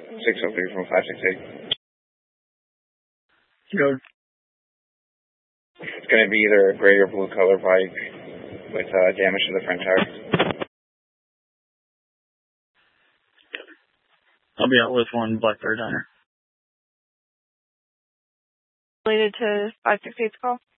603 from 568. Go. It's going to be either a gray or blue color bike with damage to the front tires. I'll be out with one Blackbird Hunter. Related to 568's call?